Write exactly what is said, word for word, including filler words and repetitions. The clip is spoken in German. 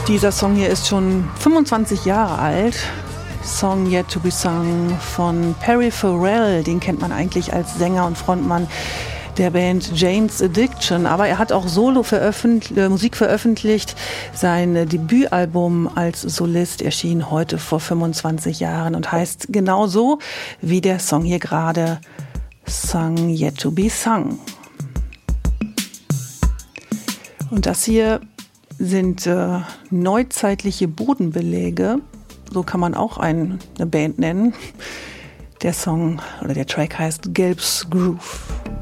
Dieser Song hier ist schon fünfundzwanzig Jahre alt. Song Yet to be Sung von Perry Farrell. Den kennt man eigentlich als Sänger und Frontmann der Band Jane's Addiction. Aber er hat auch Solo veröffentlicht, äh, Musik veröffentlicht. Sein Debütalbum als Solist erschien heute vor fünfundzwanzig Jahren und heißt genauso wie der Song hier gerade, Song Yet to be Sung. Und das hier sind äh, neuzeitliche Bodenbeläge. So kann man auch ein, eine Band nennen. Der Song oder der Track heißt Gelb's Groove.